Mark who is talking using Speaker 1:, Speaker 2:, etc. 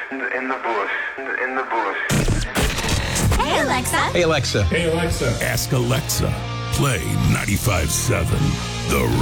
Speaker 1: In the bush. In the bush.
Speaker 2: Hey, Alexa.
Speaker 3: Hey, Alexa.
Speaker 4: Hey, Alexa.
Speaker 5: Ask Alexa. Play 95.7 The